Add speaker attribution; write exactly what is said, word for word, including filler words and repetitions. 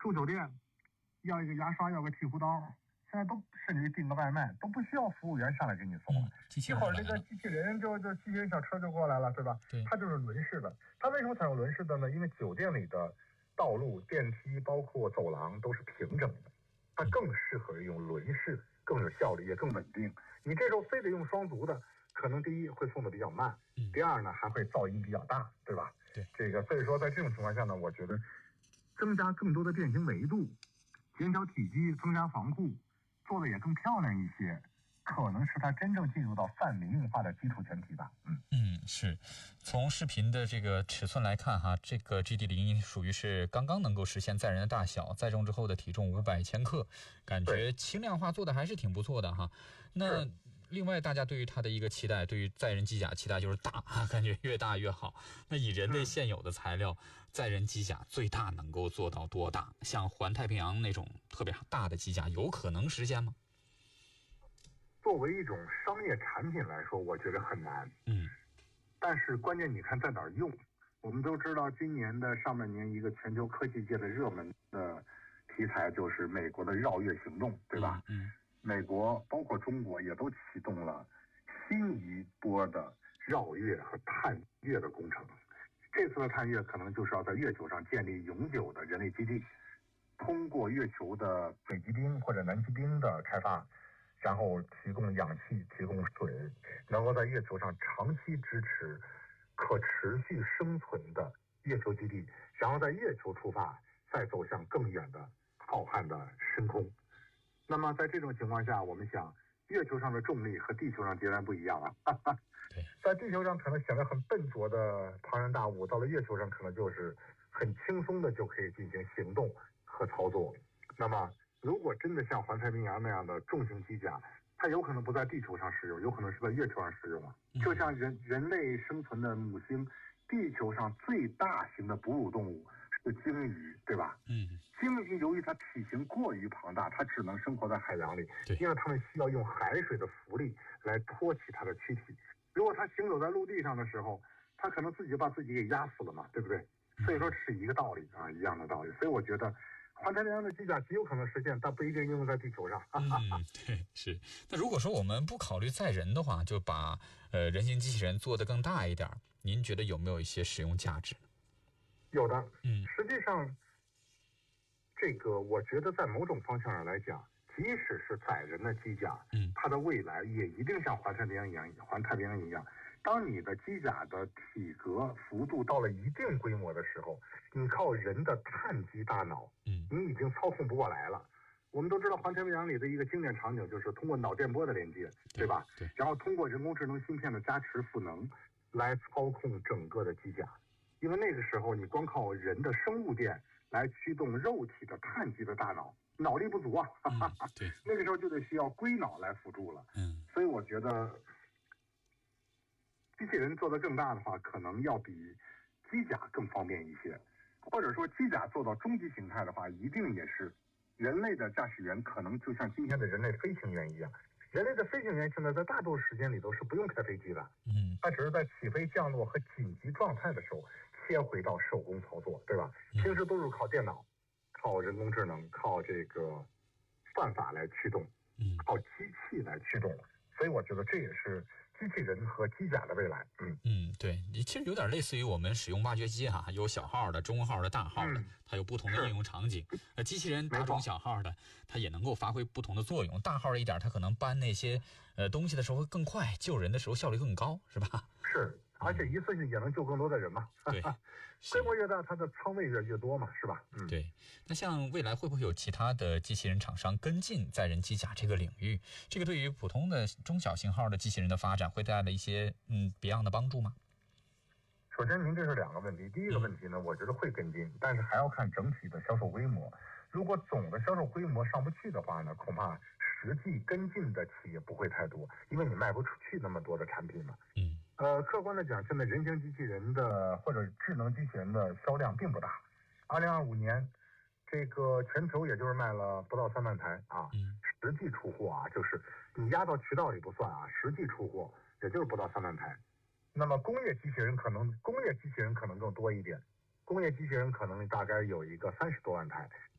Speaker 1: 住酒店要一个牙刷，要个剃胡刀，现在都甚至于订个外卖都不需要服务员上来给你送了，
Speaker 2: 嗯、
Speaker 1: 一会儿这个机器人就就机器人小车就过来了，对吧？
Speaker 2: 对，
Speaker 1: 它就是轮式的。它为什么采用轮式的呢？因为酒店里的道路、电梯包括走廊都是平整的，它更适合用轮式，更有效率也更稳定。你这时候非得用双足的，可能第一会送的比较慢，
Speaker 2: 嗯、
Speaker 1: 第二呢还会噪音比较大，对吧？
Speaker 2: 对，
Speaker 1: 这个所以说在这种情况下呢，我觉得增加更多的变形维度，减小体积，增加防护，做的也更漂亮一些，可能是它真正进入到泛民用化的基础前提吧。嗯
Speaker 2: 嗯，是。从视频的这个尺寸来看哈，这个 G D 零 属于是刚刚能够实现载人的大小，载重之后的体重五百千克，感觉轻量化做的还是挺不错的哈。那另外大家对于它的一个期待，对于载人机甲期待就是大，感觉越大越好。那以人类现有的材料，载人机甲最大能够做到多大？像环太平洋那种特别大的机甲有可能实现吗？
Speaker 1: 作为一种商业产品来说，我觉得很难。
Speaker 2: 嗯，
Speaker 1: 但是关键你看在哪儿用。我们都知道，今年的上半年一个全球科技界的热门的题材就是美国的绕月行动，对吧？
Speaker 2: 嗯，嗯
Speaker 1: 美国包括中国也都启动了新一波的绕月和探月的工程。这次的探月可能就是要在月球上建立永久的人类基地，通过月球的北极冰或者南极冰的开发，然后提供氧气，提供水，能够在月球上长期支持可持续生存的月球基地，然后在月球出发，再走向更远的浩瀚的深空。那么在这种情况下，我们想月球上的重力和地球上截然不一样啊。
Speaker 2: 对，
Speaker 1: 在地球上可能显得很笨拙的庞然大物，到了月球上可能就是很轻松的就可以进行行动和操作。那么如果真的像环太平洋那样的重型机甲，它有可能不在地球上使用，有可能是在月球上使用啊。就像人人类生存的母星，地球上最大型的哺乳动物是鲸鱼，对吧？
Speaker 2: 嗯，
Speaker 1: 鲸鱼由于它体型过于庞大，它只能生活在海洋里，因为它们需要用海水的浮力来托起它的躯体。如果它行走在陆地上的时候，它可能自己就把自己给压死了嘛，对不对？所以说是一个道理啊，一样的道理。所以我觉得环太平洋的机甲极有可能实现，但不一定应用在地球上。
Speaker 2: 嗯，对，是。那如果说我们不考虑载人的话，就把呃人形机器人做得更大一点，您觉得有没有一些使用价值？
Speaker 1: 有的，
Speaker 2: 嗯，
Speaker 1: 实际上，这个我觉得在某种方向上来讲，即使是载人的机甲，
Speaker 2: 嗯，
Speaker 1: 它的未来也一定像环太平洋一样，环太平洋一样。当你的机甲的体格幅度到了一定规模的时候，你靠人的碳基大脑，
Speaker 2: 嗯，
Speaker 1: 你已经操控不过来了。我们都知道环太平洋里的一个经典场景就是通过脑电波的连接，对吧？
Speaker 2: 对。
Speaker 1: 然后通过人工智能芯片的加持赋能来操控整个的机甲，因为那个时候你光靠人的生物电来驱动肉体的碳基的大脑，脑力不足啊。
Speaker 2: 嗯，对。
Speaker 1: 那个时候就得需要硅脑来辅助了。
Speaker 2: 嗯。
Speaker 1: 所以我觉得机器人做得更大的话，可能要比机甲更方便一些，或者说机甲做到终极形态的话，一定也是人类的驾驶员可能就像今天的人类飞行员一样。人类的飞行员现在在大多数时间里都是不用开飞机的，
Speaker 2: 嗯，
Speaker 1: 他只是在起飞、降落和紧急状态的时候切回到手工操作，对吧？平时都是靠电脑、靠人工智能、靠这个算法来驱动，
Speaker 2: 嗯，
Speaker 1: 靠机器来驱动。所以我觉得这也是机器人和机甲的未来。嗯
Speaker 2: 嗯，对，你其实有点类似于我们使用挖掘机哈、啊，有小号的、中号的、大号的，它有不同的应用场景。呃，机器人大中小号的，它也能够发挥不同的作用。大号一点，它可能搬那些呃东西的时候会更快，救人的时候效率更高，是吧？
Speaker 1: 是。而且一次性也能救更多的人嘛。
Speaker 2: 对，
Speaker 1: 规模越大，它的仓位越越多嘛，是吧？嗯，
Speaker 2: 对。那像未来会不会有其他的机器人厂商跟进载人机甲这个领域？这个对于普通的中小型号的机器人的发展会带来一些嗯别样的帮助吗？
Speaker 1: 首先，您这是两个问题。第一个问题呢，我觉得会跟进，但是还要看整体的销售规模。如果总的销售规模上不去的话呢，恐怕实际跟进的企业不会太多，因为你卖不出去那么多的产品嘛。
Speaker 2: 嗯。
Speaker 1: 呃，客观的讲，现在人形机器人的或者智能机器人的销量并不大。二零二五年，这个全球也就是卖了不到三万台啊。
Speaker 2: 嗯。
Speaker 1: 实际出货啊，就是你压到渠道里不算啊，实际出货也就是不到三万台。那么工业机器人可能工业机器人可能更多一点，工业机器人可能大概有一个三十多万台，